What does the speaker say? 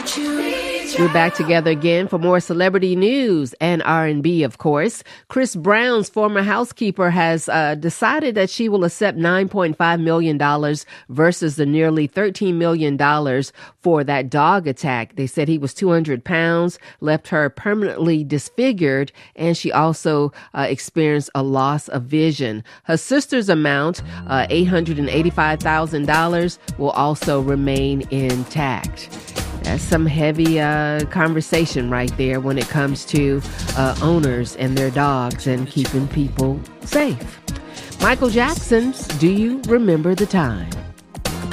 We're back together again for more celebrity news and R&B, of course. Chris Brown's former housekeeper has decided that she will accept $9.5 million versus the nearly $13 million for that dog attack. They said he was 200 pounds, left her permanently disfigured, and she also experienced a loss of vision. Her sister's amount, $885,000, will also remain intact. That's some heavy conversation right there when it comes to owners and their dogs and keeping people safe. Michael Jackson's Do You Remember the Time?